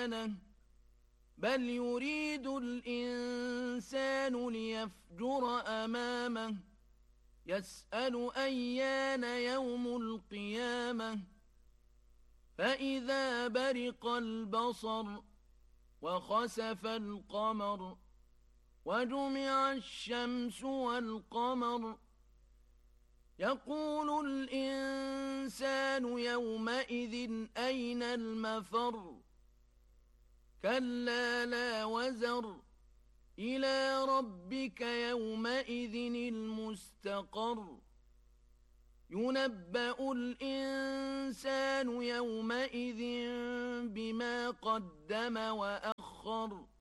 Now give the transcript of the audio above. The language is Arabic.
بل يريد الإنسان ليفجر أمامه يسأل أيان يوم القيامة فإذا برق البصر وخسف القمر وجمع الشمس والقمر يقول الإنسان يومئذ أين المفر كلا لا وزر إلى ربك يومئذ المستقر ينبأ الإنسان يومئذ بما قدم وأخر